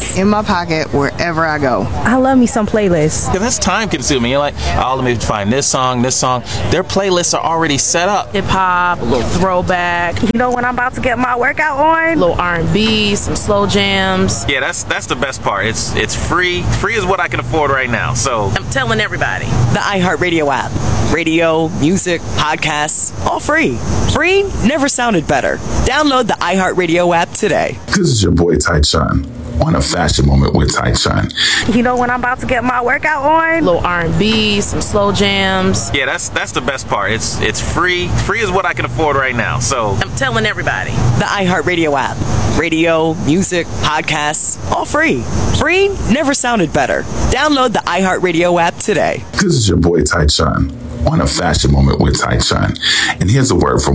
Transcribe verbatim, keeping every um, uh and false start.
in my pocket wherever I go. I love me some playlists. Yeah, that's time consuming. You're like, oh, let me find this song, this song. Their playlists are already set up. Hip hop, a little throwback. You know when I'm about to get my workout on? A little R and B, some slow jams. Yeah, that's that's the best part. It's it's free. Free is what I can afford right now. So I'm telling everybody. The iHeartRadio app. Radio, music, podcasts, all free. Free never sounded better. Download the iHeartRadio app today. This is your boy Tyshawn on A Fashion Moment with Tyshawn. You know when I'm about to get my workout on? A little R and B, some slow jams. yeah, that's that's the best part. It's it's free. Free is what I can afford right now. So I'm telling everybody. The iHeartRadio app. Radio, music, podcasts, all free. Free never sounded better. Download the iHeartRadio app today. This is your boy Tyshawn on A Fashion Moment with Tyshawn. And here's a word from